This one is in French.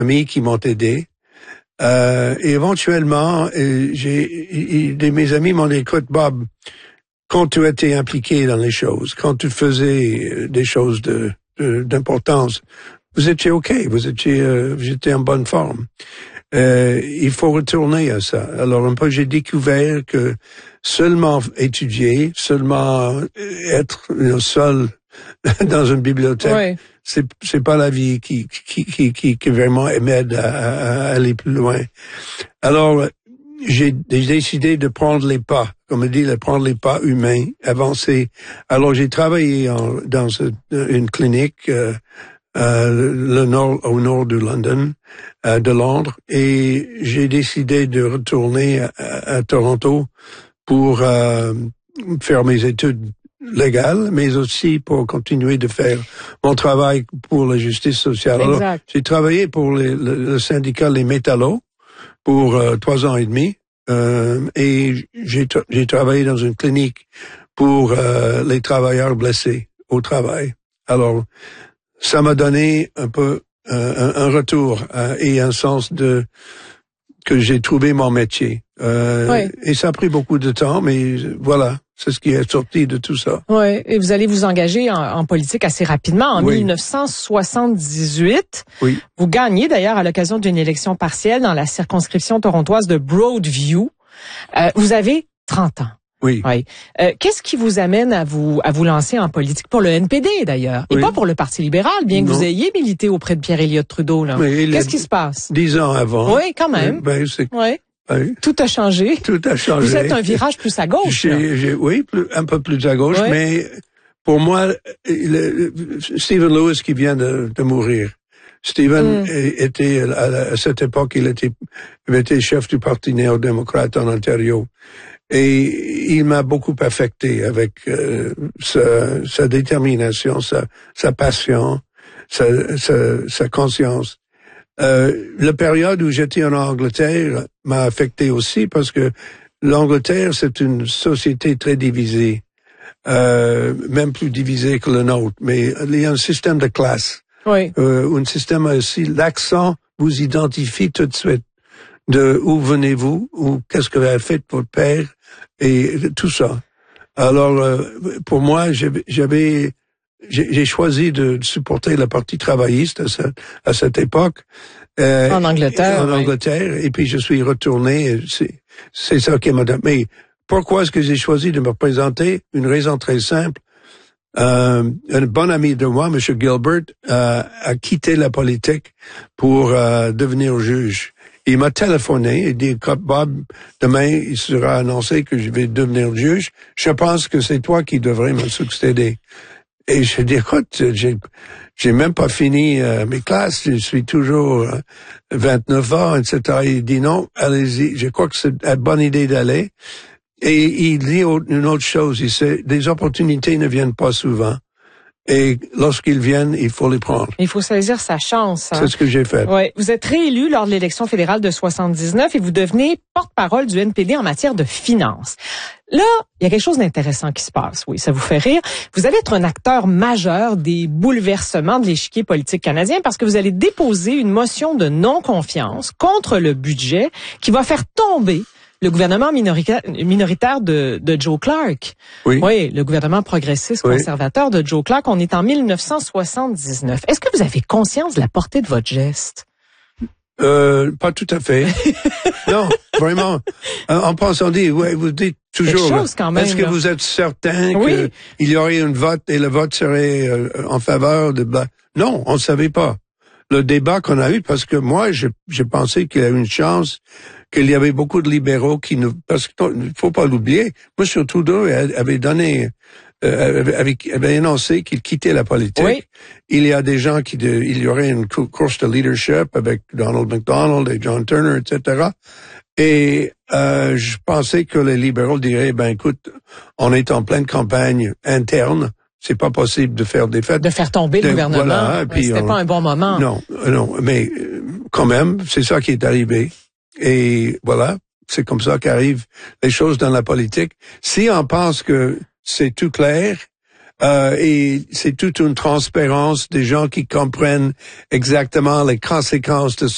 amis qui m'ont aidé. Et éventuellement, mes amis m'ont dit, écoute, Bob, quand tu étais impliqué dans les choses, quand tu faisais des choses d'importance, vous étiez OK, j'étais en bonne forme. Il faut retourner à ça. Alors, un peu, j'ai découvert que seulement étudier, seulement être seul dans une bibliothèque, c'est pas la vie qui vraiment m'aide à aller plus loin. Alors, j'ai décidé de prendre les pas, comme on dit, de prendre les pas humains, avancer. Alors, j'ai travaillé dans une clinique au nord de Londres, et j'ai décidé de retourner à Toronto pour faire mes études légales, mais aussi pour continuer de faire mon travail pour la justice sociale. Alors, j'ai travaillé pour le syndicat Les Métallos pour 3 ans et demi, et j'ai travaillé dans une clinique pour les travailleurs blessés au travail. Alors, ça m'a donné un peu un retour et un sens que j'ai trouvé mon métier. Et ça a pris beaucoup de temps, mais voilà, c'est ce qui est sorti de tout ça. Oui, et vous allez vous engager en politique assez rapidement. En 1978, vous gagnez d'ailleurs à l'occasion d'une élection partielle dans la circonscription torontoise de Broadview. Vous avez 30 ans. Oui. Qu'est-ce qui vous amène à vous lancer en politique pour le NPD d'ailleurs, et pas pour le Parti libéral, bien que vous ayez milité auprès de Pierre-Éliott Trudeau là. Qu'est-ce qui se passe? 10 ans avant. Oui, quand même. Tout a changé. Tout a changé. Vous êtes un virage plus à gauche. Oui, un peu plus à gauche, mais pour moi, Stephen Lewis qui vient de mourir. Stephen était à cette époque, il était chef du Parti néo-démocrate en Ontario. Et il m'a beaucoup affecté avec sa détermination, sa passion, sa conscience. La période où j'étais en Angleterre m'a affecté aussi parce que l'Angleterre, c'est une société très divisée, même plus divisée que le nôtre. Mais il y a un système de classe, un système aussi, l'accent vous identifie tout de suite de où venez-vous, ou qu'est-ce que a fait votre père, et tout ça. Alors, pour moi, j'ai choisi de supporter le Parti travailliste à cette époque. En Angleterre. En Angleterre, et puis je suis retourné. C'est ça qui m'a donné. Mais pourquoi est-ce que j'ai choisi de me présenter? Une raison très simple. Un bon ami de moi, M. Gilbert, a quitté la politique pour devenir juge. Il m'a téléphoné et dit, Bob, demain, il sera annoncé que je vais devenir juge. Je pense que c'est toi qui devrais me succéder. Et je dis, écoute, j'ai même pas fini mes classes, je suis toujours 29 ans, etc. Il dit non, allez-y, je crois que c'est une bonne idée d'aller. Et il dit une autre chose, il sait, des opportunités ne viennent pas souvent. Et lorsqu'ils viennent, il faut les prendre. Il faut saisir sa chance. C'est ce que j'ai fait. Ouais. Vous êtes réélu lors de l'élection fédérale de 79 et vous devenez porte-parole du NPD en matière de finances. Là, il y a quelque chose d'intéressant qui se passe. Oui, ça vous fait rire. Vous allez être un acteur majeur des bouleversements de l'échiquier politique canadien parce que vous allez déposer une motion de non-confiance contre le budget qui va faire tomber le gouvernement minoritaire de Joe Clark. Oui, le gouvernement progressiste conservateur de Joe Clark. On est en 1979. Est-ce que vous avez conscience de la portée de votre geste? Pas tout à fait. Non, vraiment. En pensant dire, vous dites toujours. Quelque chose quand même. Est-ce que vous êtes certain qu'il y aurait un vote et le vote serait en faveur de Non, on ne savait pas. Le débat qu'on a eu, parce que moi, j'ai pensé qu'il y avait une chance qu'il y avait beaucoup de libéraux parce qu'il faut pas l'oublier. M. Trudeau avait donné, avait annoncé qu'il quittait la politique. Oui. Il y a des gens il y aurait une course de leadership avec Donald McDonald et John Turner, etc. Et je pensais que les libéraux diraient, écoute, on est en pleine campagne interne. C'est pas possible de faire des fêtes. De faire tomber le gouvernement. Voilà, c'était pas un bon moment. Non, mais quand même, c'est ça qui est arrivé. Et voilà, c'est comme ça qu'arrivent les choses dans la politique. Si on pense que c'est tout clair, et c'est toute une transparence des gens qui comprennent exactement les conséquences de